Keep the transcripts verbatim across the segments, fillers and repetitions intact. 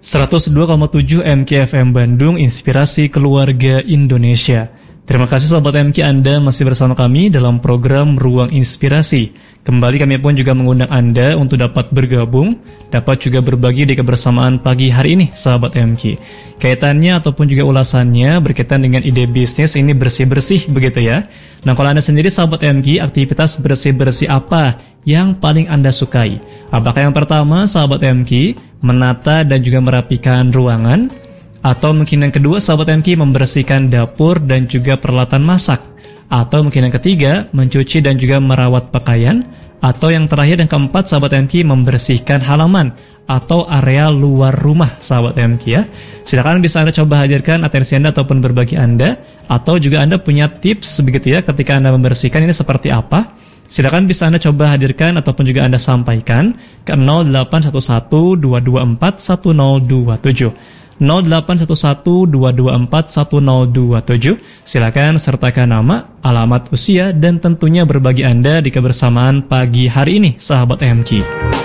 seratus dua koma tujuh M K F M Bandung, Inspirasi Keluarga Indonesia. Terima kasih sahabat M K, Anda masih bersama kami dalam program Ruang Inspirasi. Kembali kami pun juga mengundang Anda untuk dapat bergabung, dapat juga berbagi di kebersamaan pagi hari ini sahabat M K. Kaitannya ataupun juga ulasannya berkaitan dengan ide bisnis ini bersih-bersih begitu ya. Nah, kalau Anda sendiri sahabat M K, aktivitas bersih-bersih apa yang paling Anda sukai? Apakah yang pertama sahabat M K menata dan juga merapikan ruangan? Atau mungkin yang kedua sahabat M K membersihkan dapur dan juga peralatan masak? Atau mungkin yang ketiga mencuci dan juga merawat pakaian? Atau yang terakhir yang keempat sahabat M K membersihkan halaman atau area luar rumah sahabat M K ya. Silakan bisa Anda coba hadirkan atensi Anda ataupun berbagi Anda, atau juga Anda punya tips begitu ya ketika Anda membersihkan ini seperti apa. Silakan bisa Anda coba hadirkan ataupun juga Anda sampaikan ke nol delapan satu satu dua dua empat satu nol dua tujuh. nol delapan satu satu dua dua empat satu nol dua tujuh. Silakan sertakan nama, alamat, usia, dan tentunya berbagi Anda di kebersamaan pagi hari ini sahabat M K.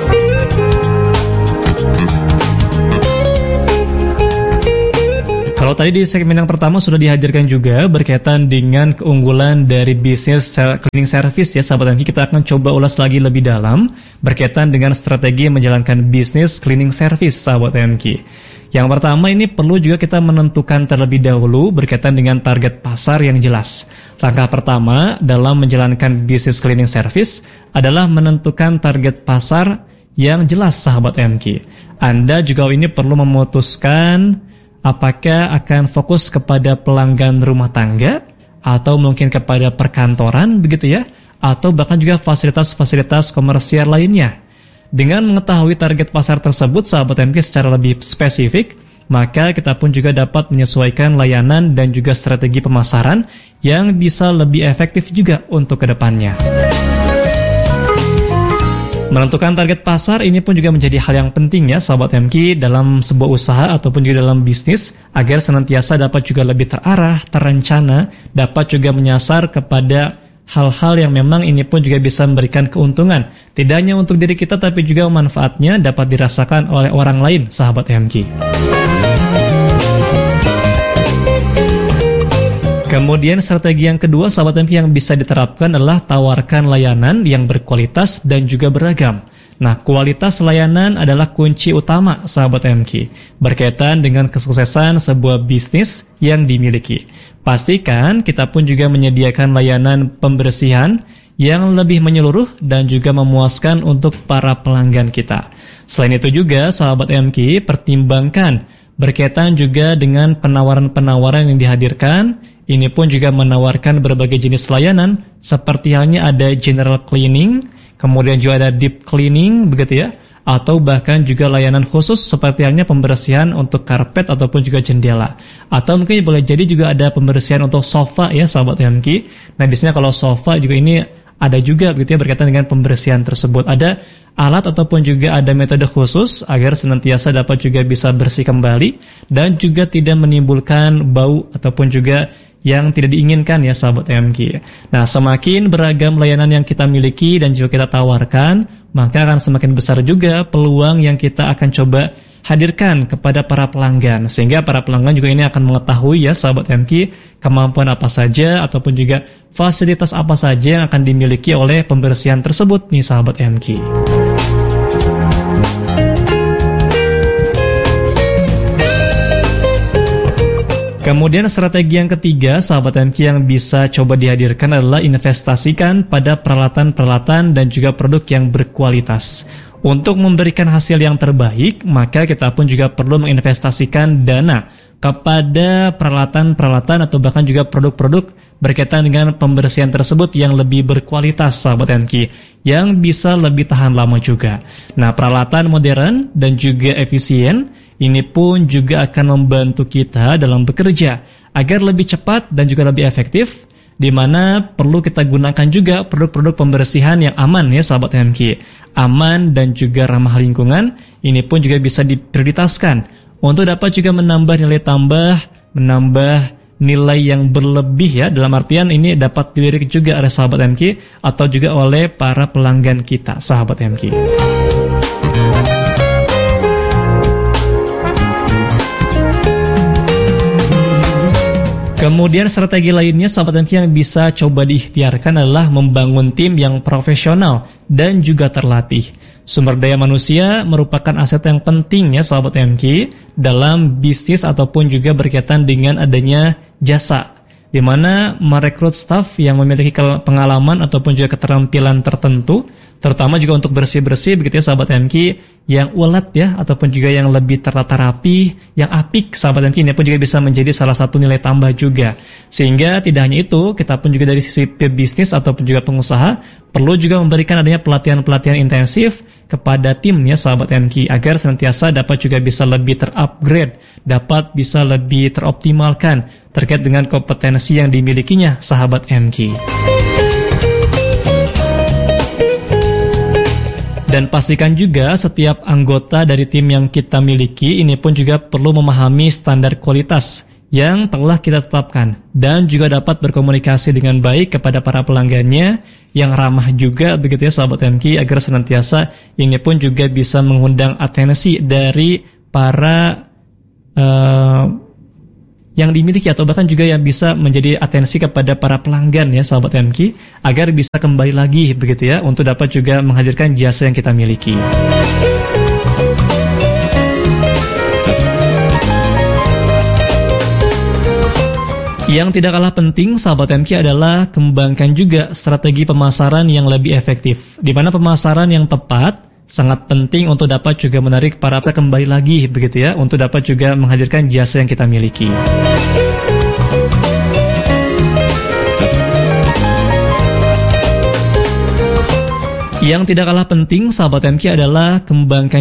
Kalau tadi di segmen yang pertama sudah dihadirkan juga berkaitan dengan keunggulan dari bisnis cleaning service ya sahabat M K, kita akan coba ulas lagi lebih dalam berkaitan dengan strategi menjalankan bisnis cleaning service sahabat M K. Yang pertama ini perlu juga kita menentukan terlebih dahulu berkaitan dengan target pasar yang jelas. Langkah pertama dalam menjalankan bisnis cleaning service adalah menentukan target pasar yang jelas sahabat M K. Anda juga ini perlu memutuskan apakah akan fokus kepada pelanggan rumah tangga atau mungkin kepada perkantoran begitu ya, atau bahkan juga fasilitas-fasilitas komersial lainnya. Dengan mengetahui target pasar tersebut sahabat M K secara lebih spesifik, maka kita pun juga dapat menyesuaikan layanan dan juga strategi pemasaran yang bisa lebih efektif juga untuk kedepannya. Menentukan target pasar ini pun juga menjadi hal yang penting ya sahabat M K dalam sebuah usaha ataupun juga dalam bisnis, agar senantiasa dapat juga lebih terarah, terencana, dapat juga menyasar kepada hal-hal yang memang ini pun juga bisa memberikan keuntungan, tidak hanya untuk diri kita tapi juga manfaatnya dapat dirasakan oleh orang lain sahabat M K. Kemudian strategi yang kedua sahabat M K yang bisa diterapkan adalah tawarkan layanan yang berkualitas dan juga beragam. Nah, kualitas layanan adalah kunci utama sahabat M K berkaitan dengan kesuksesan sebuah bisnis yang dimiliki. Pastikan kita pun juga menyediakan layanan pembersihan yang lebih menyeluruh dan juga memuaskan untuk para pelanggan kita. Selain itu juga sahabat M K pertimbangkan berkaitan juga dengan penawaran-penawaran yang dihadirkan. Ini pun juga menawarkan berbagai jenis layanan seperti halnya ada general cleaning, kemudian juga ada deep cleaning begitu ya, atau bahkan juga layanan khusus seperti halnya pembersihan untuk karpet ataupun juga jendela. Atau mungkin boleh jadi juga ada pembersihan untuk sofa ya sahabat M K. Nah, biasanya kalau sofa juga ini ada juga begitu ya berkaitan dengan pembersihan tersebut. Ada alat ataupun juga ada metode khusus agar senantiasa dapat juga bisa bersih kembali dan juga tidak menimbulkan bau ataupun juga yang tidak diinginkan ya sahabat M K. Nah, semakin beragam layanan yang kita miliki dan juga kita tawarkan, maka akan semakin besar juga peluang yang kita akan coba hadirkan kepada para pelanggan, sehingga para pelanggan juga ini akan mengetahui ya sahabat M K kemampuan apa saja ataupun juga fasilitas apa saja yang akan dimiliki oleh pembersihan tersebut nih sahabat M K. Kemudian strategi yang ketiga sahabat M K yang bisa coba dihadirkan adalah investasikan pada peralatan-peralatan dan juga produk yang berkualitas. Untuk memberikan hasil yang terbaik, maka kita pun juga perlu menginvestasikan dana kepada peralatan-peralatan atau bahkan juga produk-produk berkaitan dengan pembersihan tersebut yang lebih berkualitas sahabat M K, yang bisa lebih tahan lama juga. Nah, peralatan modern dan juga efisien ini pun juga akan membantu kita dalam bekerja agar lebih cepat dan juga lebih efektif, di mana perlu kita gunakan juga produk-produk pembersihan yang aman ya sahabat M K. Aman dan juga ramah lingkungan, ini pun juga bisa diprioritaskan untuk dapat juga menambah nilai tambah, menambah nilai yang berlebih ya, dalam artian ini dapat dilirik juga oleh sahabat M K atau juga oleh para pelanggan kita sahabat M K. Kemudian strategi lainnya sahabat M K yang bisa coba diikhtiarkan adalah membangun tim yang profesional dan juga terlatih. Sumber daya manusia merupakan aset yang penting ya sahabat M K dalam bisnis ataupun juga berkaitan dengan adanya jasa, di mana merekrut staf yang memiliki pengalaman ataupun juga keterampilan tertentu, terutama juga untuk bersih-bersih begitu ya sahabat M K, yang ulet ya ataupun juga yang lebih tertata rapi, yang apik sahabat M K, ini pun juga bisa menjadi salah satu nilai tambah juga. Sehingga tidak hanya itu, kita pun juga dari sisi pebisnis ataupun juga pengusaha perlu juga memberikan adanya pelatihan-pelatihan intensif kepada timnya sahabat M K agar senantiasa dapat juga bisa lebih terupgrade, dapat bisa lebih teroptimalkan terkait dengan kompetensi yang dimilikinya sahabat M K. Dan pastikan juga setiap anggota dari tim yang kita miliki ini pun juga perlu memahami standar kualitas yang telah kita tetapkan dan juga dapat berkomunikasi dengan baik kepada para pelanggannya yang ramah juga begitu ya sahabat M K agar senantiasa ini pun juga bisa mengundang atensi dari para uh, yang dimiliki atau bahkan juga yang bisa menjadi atensi kepada para pelanggan ya sahabat M K agar bisa kembali lagi begitu ya untuk dapat juga menghadirkan jasa yang kita miliki. Yang tidak kalah penting sahabat M K adalah kembangkan juga strategi pemasaran yang lebih efektif, di mana pemasaran yang tepat sangat penting untuk dapat juga menarik para pelanggan kembali lagi begitu ya untuk dapat juga menghadirkan jasa yang kita miliki. Yang tidak kalah penting sahabat M K adalah kembangkan